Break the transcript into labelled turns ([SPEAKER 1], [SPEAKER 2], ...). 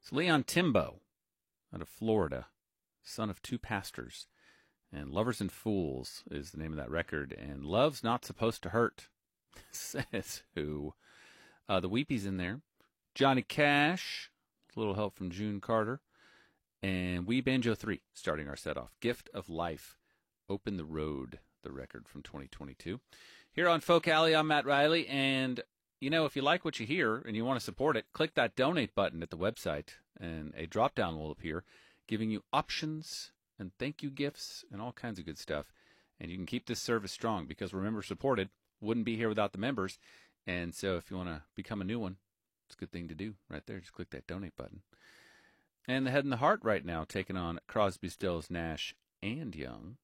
[SPEAKER 1] It's Leon Timbo out of Florida, son of two pastors. And Lovers and Fools is the name of that record. And Love's Not Supposed to Hurt, says who? The Weepies in there. Johnny Cash, a little help from June Carter. And We Banjo 3, starting our set off. Gift of Life, Open the Road, the record from 2022. Here on Folk Alley, I'm Matt Riley. And, you know, if you like what you hear and you want to support it, click that donate button at the website. And a drop-down will appear, giving you options and thank you gifts and all kinds of good stuff. And you can keep this service strong because, remember, supported wouldn't be here without the members. And so if you want to become a new one, it's a good thing to do right there. Just click that donate button. And the Head and the Heart right now taking on Crosby, Stills, Nash, and Young.